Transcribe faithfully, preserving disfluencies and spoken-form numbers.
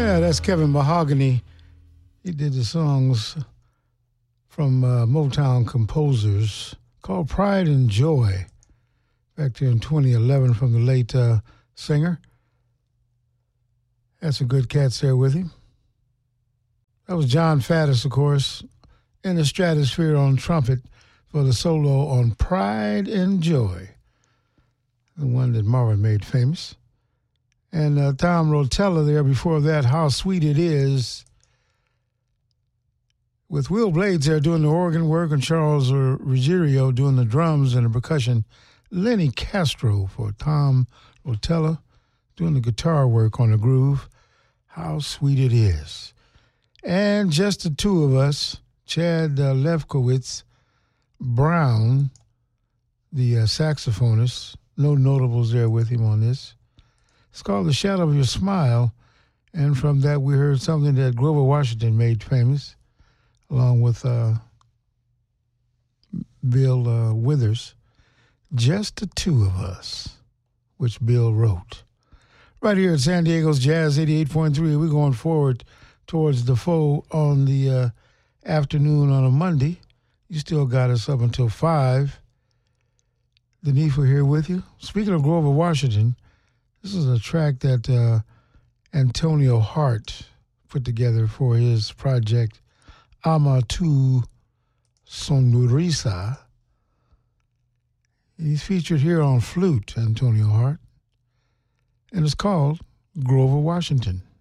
Yeah, that's Kevin Mahogany. He did the songs from uh, Motown composers called Pride and Joy back there in twenty eleven from the late uh, singer. Had some good cats there with him. That was John Faddis, of course, in the stratosphere on trumpet for the solo on Pride and Joy, the one that Marvin made famous. And uh, Tom Rotella there before that, How Sweet It Is, with Will Blades there doing the organ work and Charles Ruggiero doing the drums and the percussion. Lenny Castro for Tom Rotella doing the guitar work on the groove. How Sweet It Is. And just the two of us, Chad uh, Lefkowitz Brown, the uh, saxophonist, no notables there with him on this. It's called The Shadow of Your Smile, and from that we heard something that Grover Washington made famous, along with uh, Bill uh, Withers. Just the Two of Us, which Bill wrote. Right here at San Diego's Jazz eighty-eight point three, we're going forward towards the foe on the uh, afternoon on a Monday. You still got us up until five. Denise, we're here with you. Speaking of Grover Washington, this is a track that uh, Antonio Hart put together for his project Ama Tu Sonrisa. He's featured here on flute, Antonio Hart, and it's called Grover Washington.